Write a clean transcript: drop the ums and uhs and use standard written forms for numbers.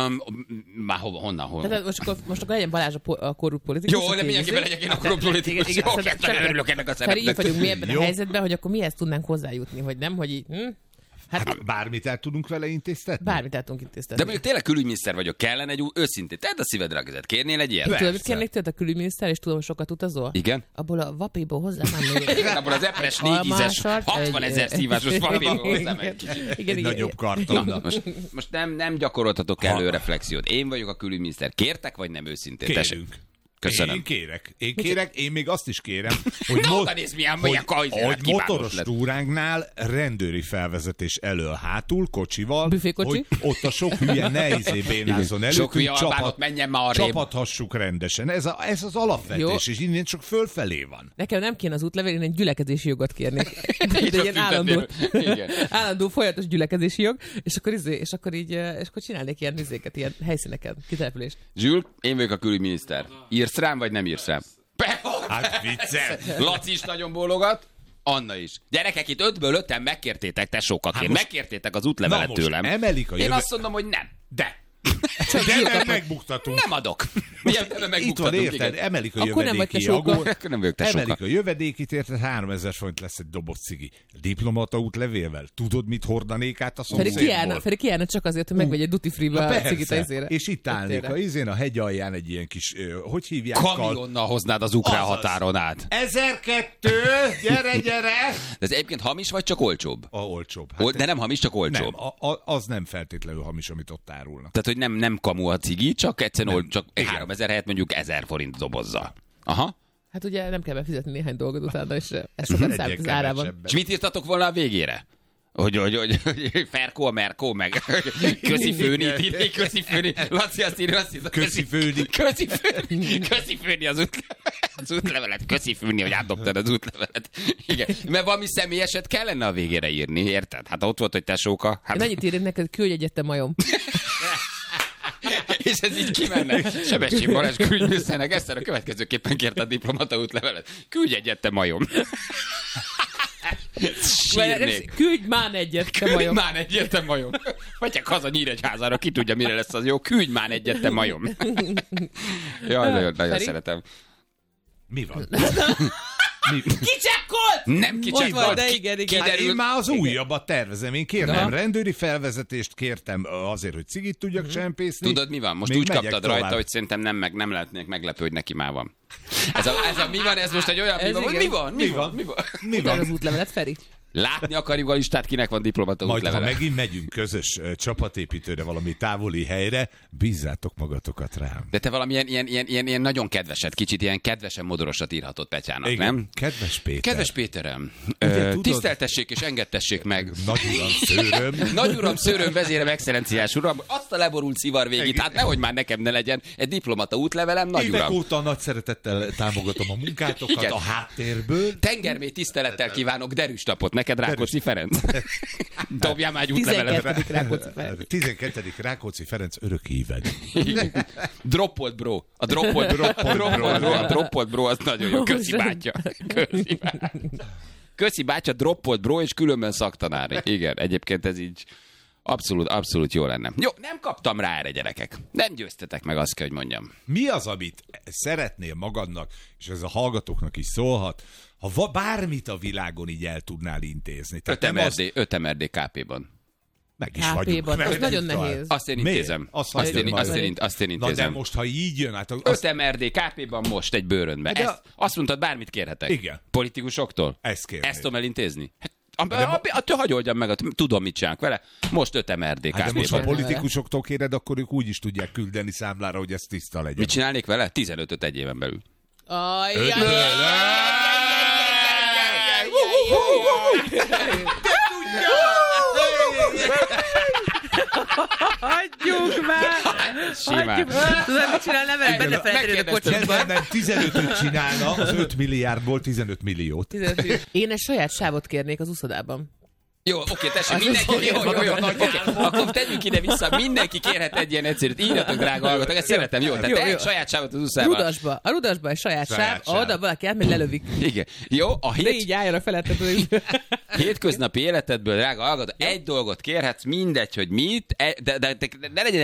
Már honnan? Tehát most akkor legyen Balázs a korrupt politikus. Jó, de mindenképpen legyek én a korrupt politikus. Jó, örülök ennek a szerepnek. Így vagyunk mi ebben a helyzetben, hogy akkor mihez tudnánk hozzájutni, hogy nem, hogy így... Hát bármit el tudunk vele intéztetni? Bármit el tudunk intéztetni. De mondjuk tényleg külügyminiszter vagyok, kellene egy őszintén. Tedd a szívedre a kezed, kérnél egy ilyet? Tudod, mit kérnék tőled a külügyminiszter, és tudom, sokat utazol? Igen. Abból a vapéból hozzá már még. Igen, abból az epres 4 ízes, 60 000 szívásos vapéból hozzá meg. Egy nagyobb karton. Most nem gyakoroltatok elő reflexiót. Én vagyok a külügyminiszter. Kértek, vagy nem őszintén? Kérünk. Köszönöm. Én kérek, én még azt is kérem, hogy, hogy motoros túránknál rendőri felvezetés elől hátul, kocsival, büfékocsi, hogy ott a sok hülye ne bénázzon elő, sok hülye albánot menjen már arrébb. Csapathassuk rendesen. Ez az alapvetés, jó. És innen csak fölfelé van. Nekem nem kéne az útlevél, én egy gyülekezési jogot kérnék. De ilyen állandó folyamatos gyülekezési jog, és akkor csinálnék ilyen izéket, ilyen helyszíneket, kitelepülést. Zsül, én vagyok a külügyminiszter. Írsz rám, vagy nem írsz rám? Hát vicces. Laci is nagyon bólogat, Anna is. Gyerekek, itt 5-ből 5-en megkértétek, tesókaként. Megkértétek az útlevelet tőlem. Én azt mondom, hogy nem. De nem megbuktatunk. Nem adok. Itt van, érted? Emelik a jövedéki akkor nem vagyok tesóka. Emelik a jövedékit, érted? 3000 forint lesz egy doboz cigi. Diplomata útlevélvel. Tudod, mit hordanék át a szomszédból? Pedig kiállna csak azért, hogy megvegye duty free-be a cigit a izére. És itt állnék a hegy alján egy ilyen kis, hogy hívják? Kamionnal hoznád az ukrán határon át. 1002, gyere! De ez egyébként hamis, vagy csak olcsóbb? Olcsóbb. De nem hamis, csak olcsóbb. Nem, az nem feltétlenül hamis, amit ott árulnak. Tehát, hogy nem kamu a cigi, csak egyszerűen csak 3000 helyett mondjuk 1000 forint dobozzal. Aha. Hát ugye nem kell befizetni néhány dolgot utána, és ez sokat számít az árában. És mit írtatok volna a végére? Hogy Ferkó a Merkó, meg köszi főni, Laci azt írja, köszi főni az útlevelet, köszi főni, hogy átdobtad az útlevelet. Igen, mert valami személyeset kellene a végére írni, érted? Hát ott volt, hogy tesóka. Hát... Én annyit írnék neked, küldj egyet, te majom. És ez így kimenne. Sebestyén Balázs külügyminiszternek Eszter a következőképpen kérte a diplomata útlevelet. Küldj egyet, te majom. Küldj már egyet, te majom. Megyek haza Nyíregyházára, ki tudja, mire lesz az jó. Küldj már egyet, te majom. Jaj, nagyon szeretem. Mi van? Kicsekkolt! Nem kicsekkolt, kiderül. Én már az újabbat tervezem. Én kértem rendőri felvezetést, kértem azért, hogy cigit tudjak csempészni. Tudod, mi van? Most még úgy kaptad rajta, hogy szerintem nem lehetnék meglepő, hogy neki már van. Ez a mi van? Ez most egy olyan mi van? Mi van? Az útlevelet, Feri? Látni akarjuk a listát, kinek van diplomata útlevele. Majd, ha megint megyünk közös csapatépítőre, valami távoli helyre, bízzátok magatokat rám. De te valamilyen ilyen nagyon kedveset, kicsit ilyen kedvesen modorosat írhatod Petyának, igen, nem? Kedves Péter. Kedves Péterem, tiszteltessék és engedtessék meg. Nagyuram szőröm. Nagyuram szőröm, vezérem, excellenciás uram, azt a leborult szivar végét, hát nehogy már nekem ne legyen egy diplomata útlevelem, nagyuram. Évek óta nagy szeretettel támogatom a munkátokat, igen, a háttérből. Tengermély tisztelettel kívánok derűs napot neked, Rákóczi Ferenc. Dobjál már egy útlevelet. 12. Rákóczi Ferenc örök híved. Droppolt bro. A droppolt bro az nagyon jó. Köszi bátya. Köszi bátya, droppolt bro, és különben szaktanár. Igen, egyébként ez így abszolút jó lenne. Jó, nem kaptam rá erre, gyerekek. Nem győztetek meg, azt kell, hogy mondjam. Mi az, amit szeretnél magadnak, és ez a hallgatóknak is szólhat, ha bármit a világon így el tudnál intézni. 5 MRD KP-ban. Meg is vagyunk. Az nagyon nehéz. Azt én intézem. Azt én intézem. Na de most, ha így jön, hát... 5 MRD KP-ban most egy bőrönbe. Azt mondtad, bármit kérhetek. Igen. Politikusoktól? Ezt kérnéd. Ezt tudom elintézni? Hagyj oldjam meg, tudom, mit csinálunk vele. Most 5 MRD KP-ban. Hát de most, ha politikusoktól kéred, akkor ők úgy is tudják küldeni számlára, hogy ez tiszta legyen. Mit csinálnék vele? 15-öt egy éven belül. Hagyjuk már! Simán. Tudod, mit csinál levelet? Belefelejteni a kocsiba. Nem, 15-öt csinálna, az 5 milliárdból 15 milliót. Én egy saját sávot kérnék az úszodában. Jó, oké, tessék, mindenki, jó. Akkor tegyünk ide-vissza, mindenki kérhet egy ilyen egyszerűt. Írjatok, drága hallgatók, ezt szeretem, jó. Tehát egy saját sávot az úszában. A Rudasba egy saját sáv, oda valaki elmegy, lelövik. Igen. Jó, de így álljon a felettető. Hétköznapi életedből, drága hallgató, egy dolgot kérhetsz, mindegy, hogy mit, de ne legyen